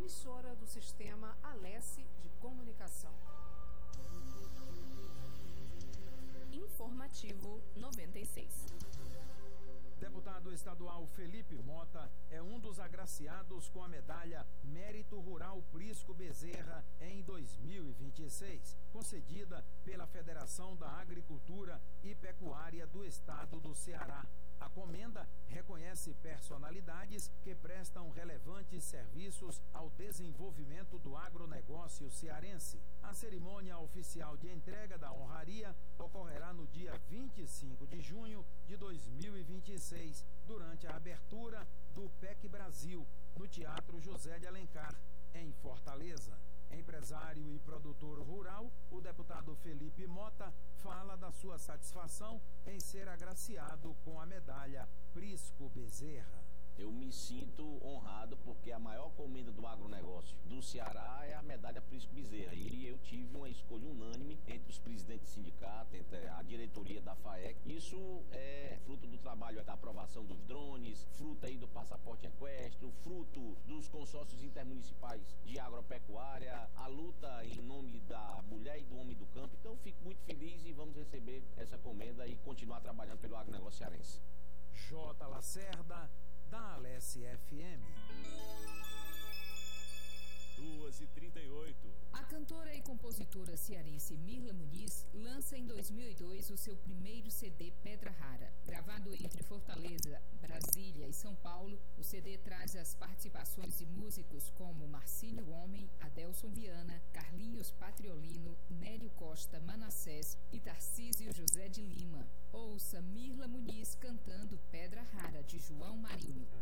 emissora do Sistema Alesse de Comunicação. Informativo 96. Deputado estadual Felipe Mota é um dos agraciados com a medalha Mérito Rural Prisco Bezerra em 2026, concedida pela Federação da Agricultura e Pecuária do Estado do Ceará. A comenda reconhece personalidades que prestam relevantes serviços ao desenvolvimento do agronegócio cearense. A cerimônia oficial de entrega da honraria ocorrerá no dia 25 de junho de 2026, durante a abertura do PEC Brasil, no Teatro José de Alencar, em Fortaleza. Empresário e produtor rural, o deputado Felipe Mota fala da sua satisfação em ser agraciado com a medalha Prisco Bezerra. Eu me sinto honrado porque a maior comenda do agronegócio do Ceará é a medalha Prisco Bezerra. E eu tive uma escolha unânime entre os presidentes do sindicato, entre a diretoria da FAEC. Isso é fruto do trabalho da aprovação dos drones, fruto aí do passaporte equestre, fruto dos consórcios intermunicipais de agropecuária, a luta em nome da mulher e do homem do campo. Então eu fico muito feliz e vamos receber essa comenda e continuar trabalhando pelo agronegócio cearense. J. Lacerda, da Alesse FM. 2h38. A cantora e compositora cearense Mirla Muniz lança em 2002 o seu primeiro CD Pedra Rara. Gravado entre Fortaleza, Brasília e São Paulo, o CD traz as participações de músicos como Marcílio Homem, Adelson Viana, Carlinhos Patriolino, Nélio Costa Manassés e Tarcísio José de Lima. Ouça Mirla Muniz cantando Pedra Rara, de João Marinho.